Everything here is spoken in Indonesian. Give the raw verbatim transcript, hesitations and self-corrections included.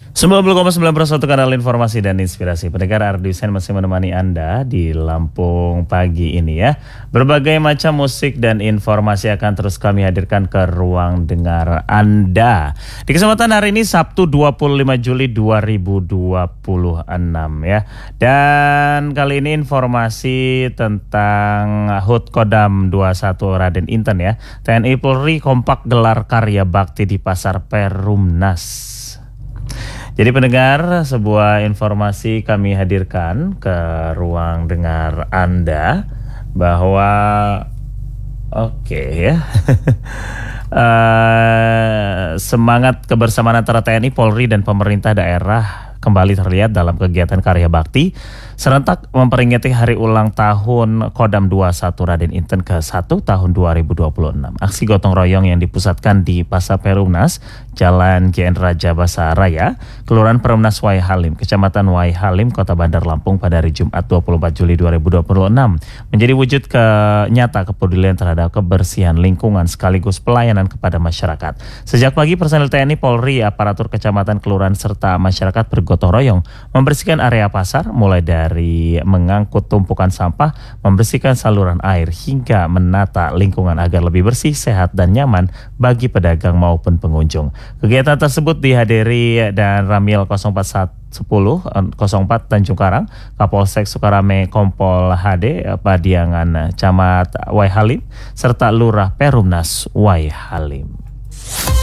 sembilan puluh koma sembilan satu kanal informasi dan inspirasi. Pendengar, Ardi Hussein masih menemani Anda di Lampung pagi ini ya. Berbagai macam musik dan informasi akan terus kami hadirkan ke ruang dengar Anda. Di kesempatan hari ini Sabtu dua puluh lima Juli dua ribu dua puluh enam ya. Dan kali ini informasi tentang H U T Kodam dua puluh satu Raden Inten ya. T N I Polri kompak gelar karya bakti di Pasar Perumnas. Jadi pendengar, sebuah informasi kami hadirkan ke ruang dengar Anda bahwa oke okay, ya uh, semangat kebersamaan antara T N I, Polri dan pemerintah daerah kembali terlihat dalam kegiatan karya bakti serentak memperingati hari ulang tahun Kodam dua puluh satu Raden Inten ke satu tahun dua ribu dua puluh enam. Aksi gotong royong yang dipusatkan di Pasar Perumnas, Jalan G N Raja Basa Raya, Kelurahan Perumnas Wai Halim, Kecamatan Wai Halim, Kota Bandar Lampung pada hari Jumat dua puluh empat Juli dua ribu dua puluh enam menjadi wujud ke nyata kepedulian terhadap kebersihan lingkungan sekaligus pelayanan kepada masyarakat. Sejak pagi personel T N I, Polri, aparatur kecamatan, kelurahan serta masyarakat bergotong royong membersihkan area pasar mulai dari dari mengangkut tumpukan sampah, membersihkan saluran air, hingga menata lingkungan agar lebih bersih, sehat, dan nyaman bagi pedagang maupun pengunjung. Kegiatan tersebut dihadiri dan Ramil nol empat satu nol empat Tanjung Karang, Kapolsek Sukarame Kompol H D Padiangan Camat Wai Halim, serta Lurah Perumnas Wai Halim.